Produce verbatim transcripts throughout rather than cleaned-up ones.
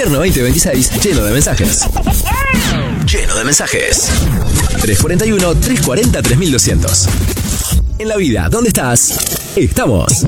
Invierno veinte veintiséis, lleno de mensajes. Lleno de mensajes. tres cuarenta y uno, tres cuarenta, tres mil doscientos. En la vida, ¿dónde estás? Estamos.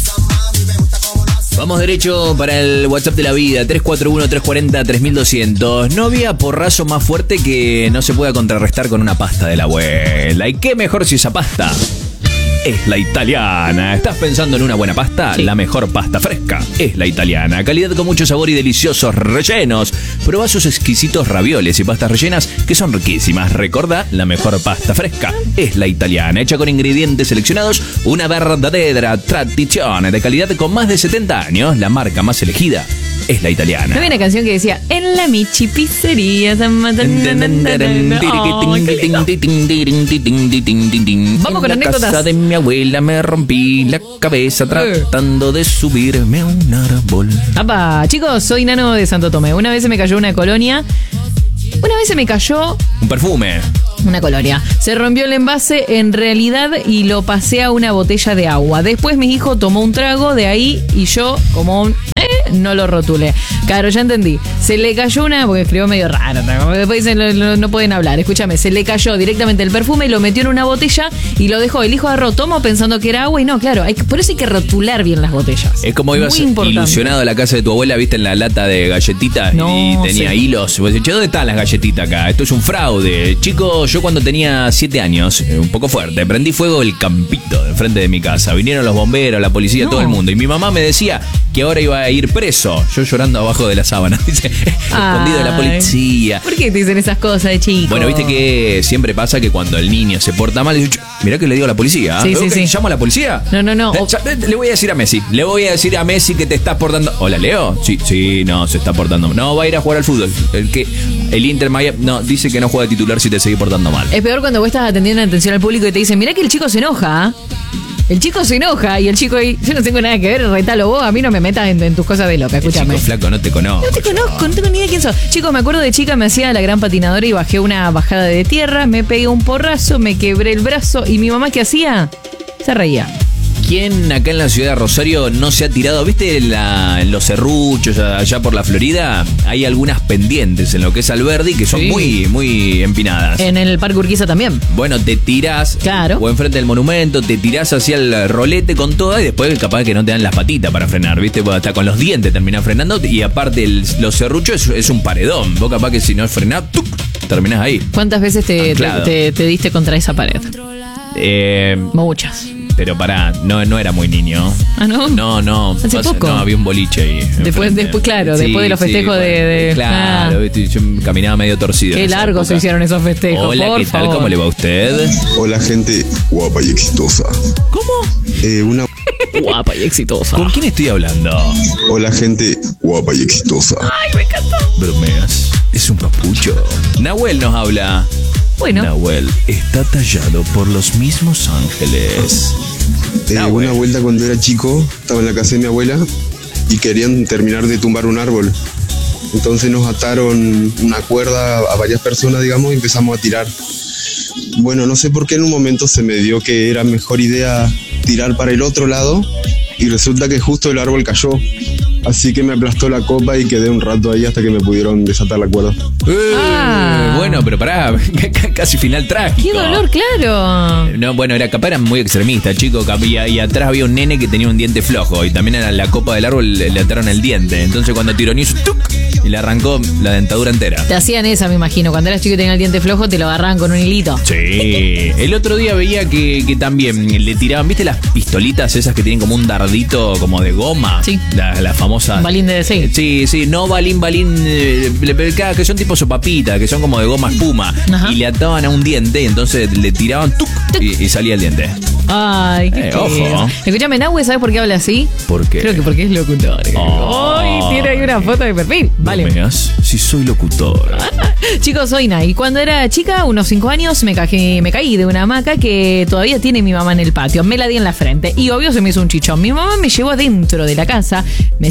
Vamos derecho para el WhatsApp de la vida, tres cuatro uno, tres cuarenta, tres mil doscientos. No había porrazo más fuerte que no se pueda contrarrestar con una pasta de la abuela. ¿Y qué mejor si esa pasta es la italiana? ¿Estás pensando en una buena pasta? Sí. La mejor pasta fresca es la italiana. Calidad con mucho sabor y deliciosos rellenos. Probá sus exquisitos ravioles y pastas rellenas que son riquísimas. Recordá, la mejor pasta fresca es la italiana. Hecha con ingredientes seleccionados, una verdadera tradición de calidad con más de setenta años. La marca más elegida es la italiana. Había una canción que decía, en la Michi Pizzería. Vamos con anécdotas. En casa de mi abuela me rompí la cabeza tratando de subirme a un árbol. Apa, chicos, soy Nano de Santo Tomé. Una vez se me cayó una colonia. Una vez se me cayó un perfume. Una colonia. Se rompió el envase en realidad y lo pasé a una botella de agua. Después mi hijo tomó un trago de ahí y yo, como un... Eh, no lo rotulé. Claro, ya entendí. Se le cayó una... Porque escribió medio raro. Después dicen, no, no, no pueden hablar. Escúchame, se le cayó directamente el perfume, lo metió en una botella y lo dejó. El hijo agarró, tomó pensando que era agua y no, claro. Hay que, por eso hay que rotular bien las botellas. Es como ibas ilusionado a la casa de tu abuela, viste en la lata de galletitas no, y tenía sí. hilos. Vos decís, che, ¿dónde están las galletitas acá? Esto es un fraude. Chico, yo cuando tenía siete años, un poco fuerte, prendí fuego el campito de enfrente de mi casa. Vinieron los bomberos, la policía, no. todo el mundo. Y mi mamá me decía que ahora iba a ir preso. Yo llorando abajo de la sábana. Dice, escondido de la policía. ¿Por qué te dicen esas cas de chico? Bueno, viste que siempre pasa que cuando el niño se porta mal, dice, mirá que le digo a la policía. Sí, sí, sí. ¿Llamo a la policía? No, no, no. Le voy a decir a Messi. Le voy a decir a Messi que te estás portando. Hola, Leo. Sí, sí, no, se está portando. No, va a ir a jugar al fútbol. El que el Inter Miami, no, dice que no juega titular si te seguís portando mal. Es peor cuando vos estás atendiendo atención al público y te dicen, mirá que el chico se enoja. El chico se enoja y el chico ahí, yo no tengo nada que ver, retalo vos, a mí no me metas en, en tus cosas de loca, escúchame. Chico flaco, no te conozco. No te conozco, no tengo ni idea de quién sos. Chicos, me acuerdo de chica, me hacía la gran patinadora y bajé una bajada de tierra, me pegué un porrazo, me quebré el brazo y mi mamá, ¿qué hacía? Se reía. ¿Quién acá en la ciudad de Rosario no se ha tirado? ¿Viste la, en los serruchos allá por la Florida? Hay algunas pendientes en lo que es Alberdi que son sí. muy, muy empinadas. En el Parque Urquiza también. Bueno, te tirás claro. o enfrente del monumento, te tirás hacia el rolete con toda y después capaz que no te dan las patitas para frenar, ¿viste? Porque hasta con los dientes terminás frenando y aparte el, los serruchos es, es un paredón. Vos capaz que si no frenás, ¡tuc! Terminás ahí. ¿Cuántas veces te, te, te, te diste contra esa pared? Eh, Muchas. Pero pará, no, no era muy niño. ¿Ah, no? No, no. ¿Hace pasa, poco? No, había un boliche ahí. Después, después claro, sí, después de los festejos sí, de, de... Claro, ah. yo caminaba medio torcido. Qué largo se hicieron esos festejos. Hola, por ¿qué favor. tal? ¿Cómo le va a usted? Hola, gente guapa y exitosa. ¿Cómo? Eh, una... Guapa y exitosa. ¿Con quién estoy hablando? Hola, gente guapa y exitosa. Ay, me encantó. Bromeas. Es un papucho. Nahuel nos habla. Bueno. Nahuel está tallado por los mismos ángeles. Eh, una vuelta cuando era chico, estaba en la casa de mi abuela y querían terminar de tumbar un árbol. Entonces nos ataron una cuerda a varias personas, digamos, y empezamos a tirar. Bueno, no sé por qué en un momento se me dio que era mejor idea tirar para el otro lado y resulta que justo el árbol cayó. Así que me aplastó la copa y quedé un rato ahí hasta que me pudieron desatar la cuerda. Eh, ah. Bueno, pero pará, casi final trágico. ¡Qué dolor, claro! No, bueno, era capaz, era muy extremista, chico. Y, y atrás había un nene que tenía un diente flojo. Y también a la copa del árbol le, le ataron el diente. Entonces cuando tiró hizo ¡tuc! Y le arrancó la dentadura entera. Te hacían esa, me imagino. Cuando eras chico y tenías el diente flojo, te lo agarraban con un hilito. Sí. El otro día veía que, que también le tiraban, ¿viste las pistolitas esas que tienen como un dardito como de goma? Sí. La, la famosa... Balín de sí. Sí, sí, no balín, balín, eh, que son tipo sopapita, que son como de goma espuma. Ajá. Y le ataban a un diente y entonces le tiraban ¡tuc! Y, y salía el diente. Ay, qué eh, ojo. Escúchame, Nahue, ¿sabes por qué habla así? ¿Por qué? Creo que porque es locutor. Oh. Ay, tiene ahí una foto de perfil. Vale. No me hagas, si soy locutor. Chicos, soy Nay. Cuando era chica, unos cinco años, me, caí, me caí de una hamaca que todavía tiene mi mamá en el patio. Me la di en la frente y obvio se me hizo un chichón. Mi mamá me llevó adentro de la casa, me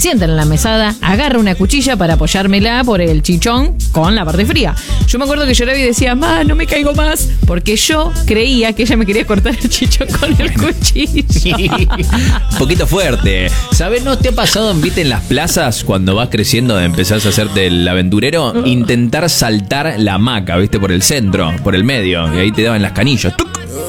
sientan en la mesada, agarra una cuchilla para apoyármela por el chichón con la parte fría. Yo me acuerdo que lloraba y decía, ma, no me caigo más, porque yo creía que ella me quería cortar el chichón con el cuchillo. Un poquito fuerte. ¿Sabes? ¿No te ha pasado, viste, en las plazas, cuando vas creciendo, empezás a hacerte el aventurero, intentar saltar la hamaca, viste, por el centro, por el medio, y ahí te daban las canillas? ¡Tuc!